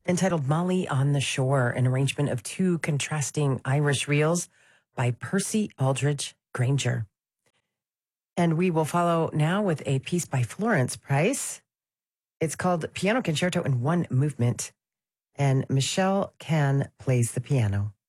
entitled Molly on the Shore, an arrangement of two contrasting Irish reels by Percy Aldridge Granger. And we will follow now with a piece by Florence Price. It's called Piano Concerto in One Movement, and Michelle Can plays the piano.